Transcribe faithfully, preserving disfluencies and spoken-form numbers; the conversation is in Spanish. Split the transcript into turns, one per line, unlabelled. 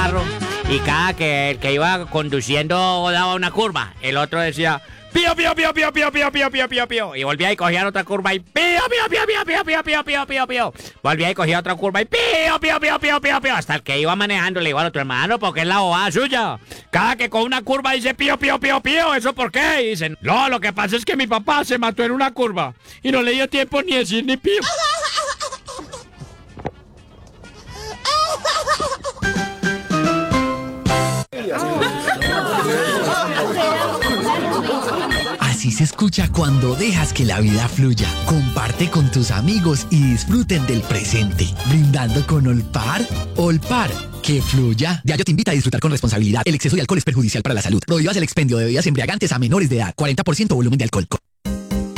carro y cada que el que iba conduciendo daba una curva, el otro decía pío, pío, pío, pío, pío, pío, pío, pío, pío, pío. Y volvía y cogía otra curva y pío, pío, pío, pío, pío, pío, pío, pío, pío, pío. Volvía y cogía otra curva y pío, pío, pío, pío, pío, pío. Hasta el que iba manejando le digo al otro, hermano, porque es la bobada suya. Cada que con una curva dice pío, pío, pío, pío. ¿Eso por qué? Y dicen, no, lo que pasa es que mi papá se mató en una curva y no le dio tiempo ni decir ni pío.
Así se escucha cuando dejas que la vida fluya. Comparte con tus amigos y disfruten del presente. Brindando con Olpar. Olpar, que fluya. Diageo te invita a disfrutar con responsabilidad. El exceso de alcohol es perjudicial para la salud. Prohíbas el expendio de bebidas embriagantes a menores de edad. cuarenta por ciento volumen de alcohol.